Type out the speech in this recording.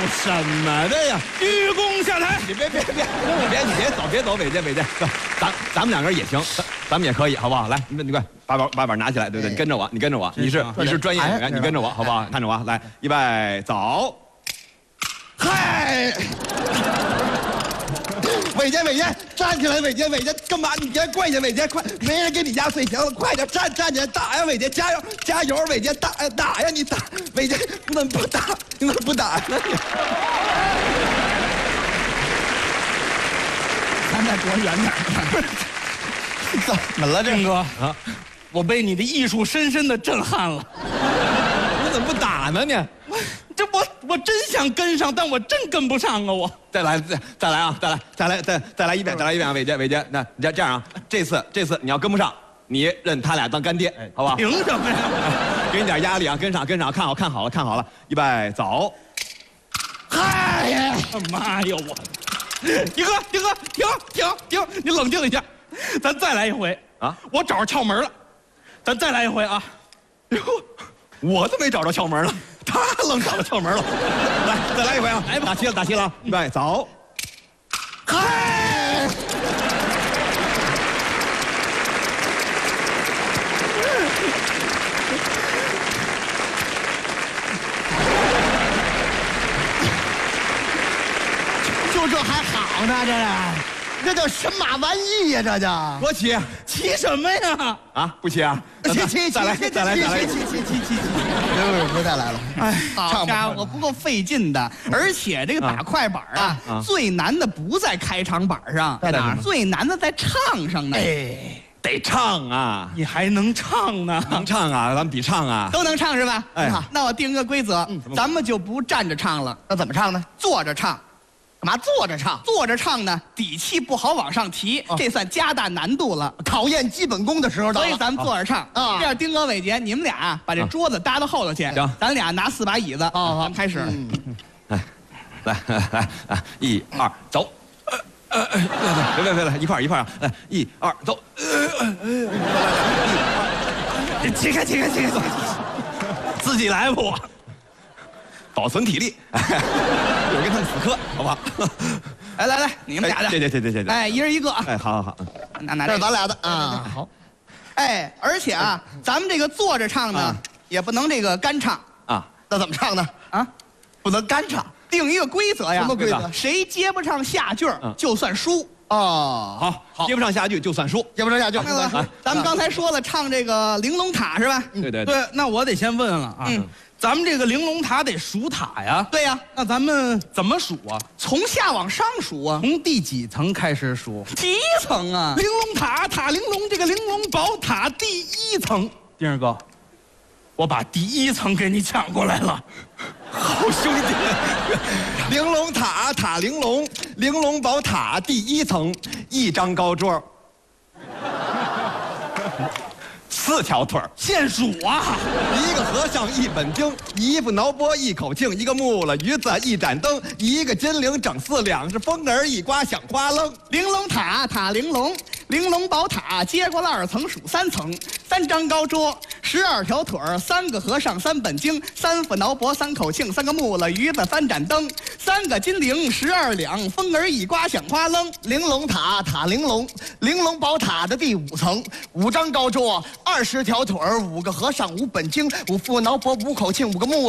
什么的呀？ 鞠躬下台。 你别走，伟杰，咱们两个人也行，咱们也可以，好不好？来，你快把板拿起来，对不对？你跟着我，你是专业演员，你跟着我，好不好？看着我，来，预备，走。 嗨，伟杰，站起来，伟杰，干嘛？你别跪下，伟杰，快，没人给你压岁钱了，快点站起来，打呀，伟杰，加油，伟杰，打呀，你打，伟杰，你怎么不打？你怎么不打呢？ 咱再躲远点。 怎么了， 郑哥啊？我被你的艺术深深的震撼了。 你怎么不打呢？你？ 我真想跟上，但我真跟不上啊！我再来一遍啊，伟杰，那你这样啊，这次你要跟不上，你认他俩当干爹，好不好？ 凭什么呀？ 给你点压力啊，跟上，看好了，预备，走。 嗨呀！ 妈呀！一哥，停！你冷静一下，咱再来一回啊！ 我找着窍门了，咱再来一回啊！ 我都没找着窍门了，他愣找着窍门了。来，再来一回啊！来吧，打齐了，预备，走。 嗨！就这还好呢，这叫神马玩意呀，这叫。 多齐， 骑什么呀？ 啊，不齐啊！ 骑， 再来！ 别再来了。 哎，好家伙，不够费劲的。而且这个打快板啊，最难的不在开场板上， 在哪儿？ 最难的在唱上呢。 哎，得唱啊！ 你还能唱呢？ 能唱啊！咱们比唱啊！ 都能唱是吧？ 哎， 那我定个规则，咱们就不站着唱了。 那怎么唱呢？ 坐着唱。 干嘛坐着唱？ 坐着唱呢，底气不好往上提，这算加大难度了， 考验基本功的时候到了。 所以咱们坐着唱啊。这样，丁哥、伟杰，你们俩把这桌子搭到后头去， 行， 咱俩拿4把椅子，咱们开始。 来，1、2，走。别，一块啊！来，1、2，走。 起开，自己来吧，我保存体力，我跟他们死磕，好不好？ 来，你们俩的， 对， 哎，一人一个啊！ 哎，好， 拿这是咱俩的啊，好。 哎，而且啊，咱们这个坐着唱呢，也不能这个干唱啊。 那怎么唱呢？ 啊， 不能干唱， 定一个规则呀。 什么规则？ 谁接不上下句就算输。 哦， 好，接不上下句就算输， 接不上下句就算输。 咱们刚才说了，唱这个玲珑塔是吧？ 对， 那我得先问了啊。咱们这个玲珑塔得数塔呀。对呀，那咱们怎么数啊？从下往上数啊。从第几层开始数？第1层啊。玲珑塔，塔玲珑，这个玲珑宝塔第1层。丁儿哥，我把第1层给你抢过来了。 好兄弟，玲珑塔，塔玲珑，玲珑宝塔第1层，1张高桌，4条腿儿， 现数啊 ！1个和尚1本经，1副挠脖1口磬，1个木了鱼子1盏灯，1个金铃整4两，是风儿1刮响花楞。 玲珑塔，塔玲珑，玲珑宝塔接过了2层数3层，3张高桌，12条腿儿，3个和尚3本经，3副挠脖3口磬，3个木了鱼子3盏灯，3个金铃12两，风儿1刮响花楞。 玲珑塔，塔玲珑，玲珑宝塔的第5层，5张高桌，20条腿儿，5个和尚5本经，5副挠脖5口磬，5个木